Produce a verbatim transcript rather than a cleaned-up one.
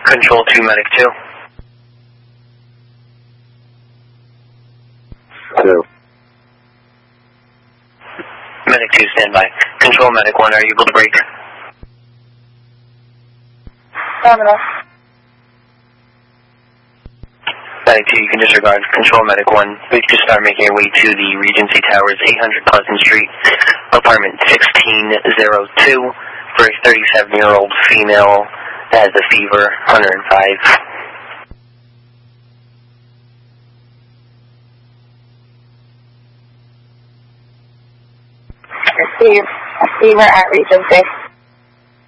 Control two, Medic two. Two. Medic two, stand by. Control Medic one, are you able to break? Terminal. Medic two, you can disregard. Control Medic one, we can start making your way to the Regency Towers, eight hundred Pleasant Street, apartment sixteen oh two, for a thirty-seven-year-old female that has a fever, one hundred five. Receive a fever at Regency.